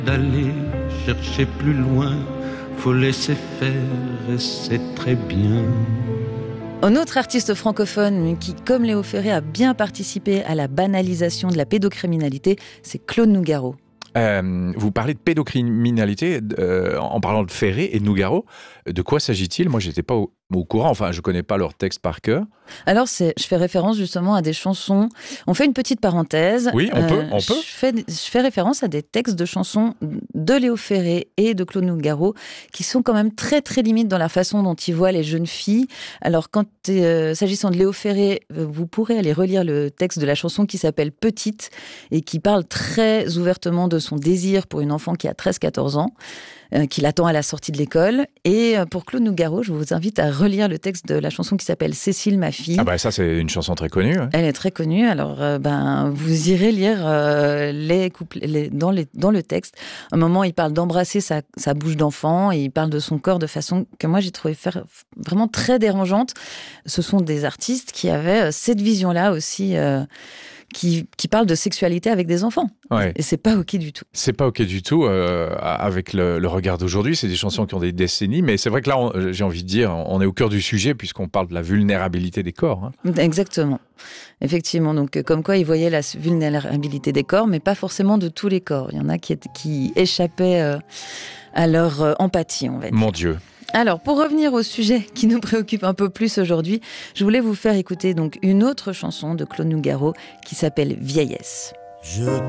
D'aller chercher plus loin, faut laisser faire et c'est très bien. Un autre artiste francophone qui, comme Léo Ferré, a bien participé à la banalisation de la pédocriminalité, c'est Claude Nougaro. Vous parlez de pédocriminalité en parlant de Ferré et de Nougaro. De quoi s'agit-il ? Moi, j'étais pas au courant. Enfin, je connais pas leur texte par cœur. Alors, je fais référence justement à des chansons. On fait une petite parenthèse. Oui, on peut. Je fais référence à des textes de chansons de Léo Ferré et de Claude Nougaro qui sont quand même très très limites dans la façon dont ils voient les jeunes filles. Alors, s'agissant de Léo Ferré, vous pourrez aller relire le texte de la chanson qui s'appelle Petite et qui parle très ouvertement de son désir pour une enfant qui a 13-14 ans. Qui l'attend à la sortie de l'école. Et pour Claude Nougaro, je vous invite à relire le texte de la chanson qui s'appelle Cécile, ma fille. Ah bah ça, c'est une chanson très connue. Ouais. Elle est très connue. Alors, vous irez lire les couplets dans le texte. À un moment, il parle d'embrasser sa bouche d'enfant et il parle de son corps de façon que moi, j'ai trouvé vraiment très dérangeante. Ce sont des artistes qui avaient cette vision-là aussi... Qui parle de sexualité avec des enfants. Ouais. Et c'est pas OK du tout. C'est pas OK du tout avec le regard d'aujourd'hui. C'est des chansons qui ont des décennies. Mais c'est vrai que là, j'ai envie de dire, on est au cœur du sujet puisqu'on parle de la vulnérabilité des corps. Hein. Exactement. Effectivement. Donc, comme quoi, ils voyaient la vulnérabilité des corps, mais pas forcément de tous les corps. Il y en a qui échappaient à leur empathie, on va dire. Mon Dieu. Alors, pour revenir au sujet qui nous préoccupe un peu plus aujourd'hui, je voulais vous faire écouter donc une autre chanson de Claude Nougaro qui s'appelle Vieillesse. Je